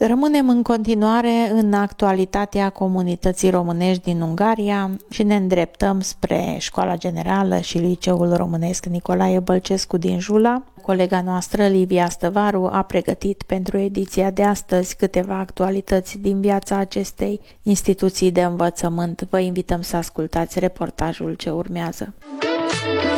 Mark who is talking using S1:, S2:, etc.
S1: Rămânem în continuare în actualitatea comunității românești din Ungaria și ne îndreptăm spre Școala Generală și Liceul Românesc Nicolae Bălcescu din Jula. Colega noastră, Livia Stăvaru, a pregătit pentru ediția de astăzi câteva actualități din viața acestei instituții de învățământ. Vă invităm să ascultați reportajul ce urmează.